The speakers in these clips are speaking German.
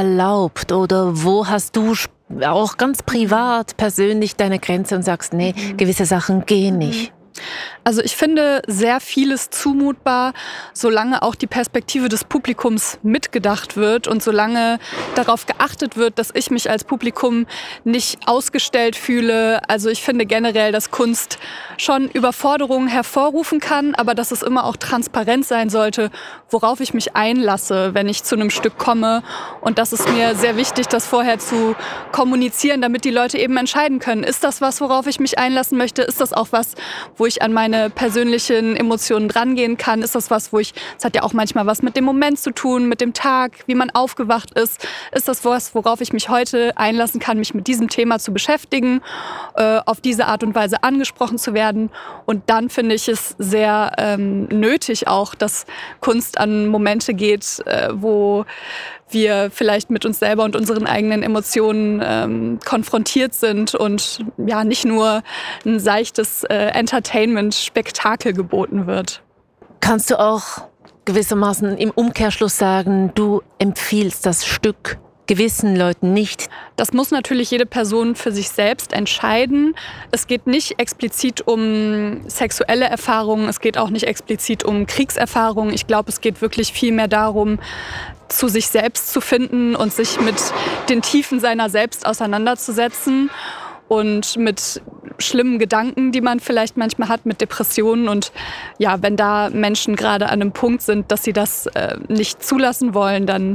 erlaubt oder wo hast du auch ganz privat, persönlich deine Grenze und sagst, nee, gewisse Sachen gehen nicht? Also ich finde sehr vieles zumutbar, solange auch die Perspektive des Publikums mitgedacht wird und solange darauf geachtet wird, dass ich mich als Publikum nicht ausgestellt fühle. Also ich finde generell, dass Kunst schon Überforderungen hervorrufen kann, aber dass es immer auch transparent sein sollte, worauf ich mich einlasse, wenn ich zu einem Stück komme. Und das ist mir sehr wichtig, das vorher zu kommunizieren, damit die Leute eben entscheiden können, ist das was, worauf ich mich einlassen möchte? Ist das auch was, wo ich an meine persönlichen Emotionen drangehen kann? Ist das was, es hat ja auch manchmal was mit dem Moment zu tun, mit dem Tag, wie man aufgewacht ist? Ist das was, worauf ich mich heute einlassen kann, mich mit diesem Thema zu beschäftigen, auf diese Art und Weise angesprochen zu werden? Und dann finde ich es sehr nötig auch, dass Kunst an Momente geht, wo wir vielleicht mit uns selber und unseren eigenen Emotionen konfrontiert sind und ja nicht nur ein seichtes Entertainment-Spektakel geboten wird. Kannst du auch gewissermaßen im Umkehrschluss sagen, du empfiehlst das Stück gewissen Leuten nicht? Das muss natürlich jede Person für sich selbst entscheiden. Es geht nicht explizit um sexuelle Erfahrungen, es geht auch nicht explizit um Kriegserfahrungen. Ich glaube, es geht wirklich viel mehr darum, zu sich selbst zu finden und sich mit den Tiefen seiner selbst auseinanderzusetzen und mit schlimmen Gedanken, die man vielleicht manchmal hat, mit Depressionen. Und ja, wenn da Menschen gerade an einem Punkt sind, dass sie das nicht zulassen wollen, dann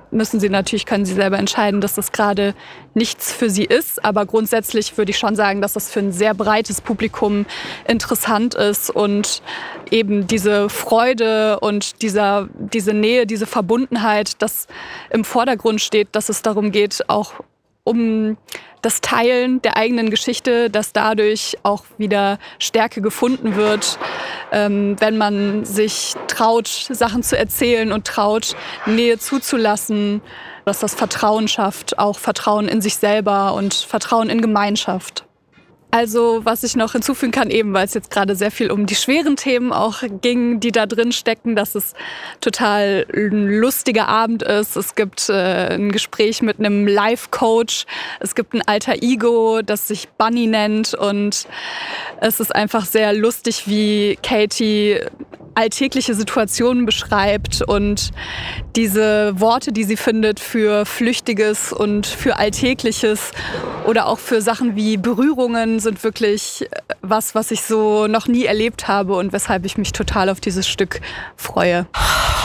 können sie selber entscheiden, dass das gerade nichts für sie ist. Aber grundsätzlich würde ich schon sagen, dass das für ein sehr breites Publikum interessant ist und eben diese Freude und diese Nähe, diese Verbundenheit, das im Vordergrund steht, dass es darum geht, auch um das Teilen der eigenen Geschichte, dass dadurch auch wieder Stärke gefunden wird, wenn man sich traut, Sachen zu erzählen und traut, Nähe zuzulassen, dass das Vertrauen schafft, auch Vertrauen in sich selber und Vertrauen in Gemeinschaft. Also was ich noch hinzufügen kann, eben weil es jetzt gerade sehr viel um die schweren Themen auch ging, die da drin stecken, dass es total ein lustiger Abend ist. Es gibt ein Gespräch mit einem Life-Coach, es gibt ein alter Ego, das sich Bunny nennt und es ist einfach sehr lustig, wie Katie alltägliche Situationen beschreibt und diese Worte, die sie findet für Flüchtiges und für Alltägliches oder auch für Sachen wie Berührungen sind wirklich was ich so noch nie erlebt habe und weshalb ich mich total auf dieses Stück freue.